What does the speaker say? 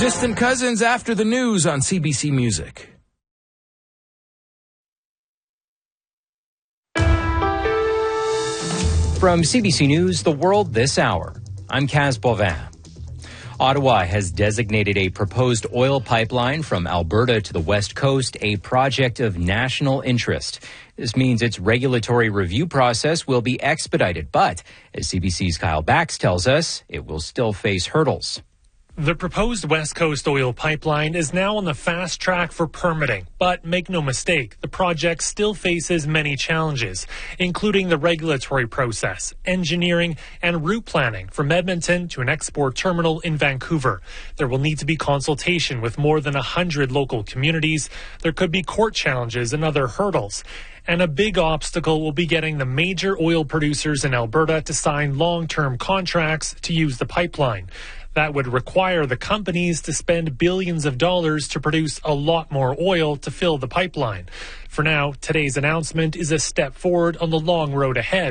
Distant Cousins after the news on CBC Music. From CBC News, The World This Hour, I'm Kaz Bovin. Ottawa has designated a proposed oil pipeline from Alberta to the West Coast a project of national interest. This means its regulatory review process will be expedited, but as CBC's Kyle Bax tells us, it will still face hurdles. The proposed West Coast oil pipeline is now on the fast track for permitting, but make no mistake, the project still faces many challenges, including the regulatory process, engineering, and route planning from Edmonton to an export terminal in Vancouver. There will need to be consultation with more than 100 local communities. There could be court challenges and other hurdles. And a big obstacle will be getting the major oil producers in Alberta to sign long-term contracts to use the pipeline. That would require the companies to spend billions of dollars to produce a lot more oil to fill the pipeline. For now, today's announcement is a step forward on the long road ahead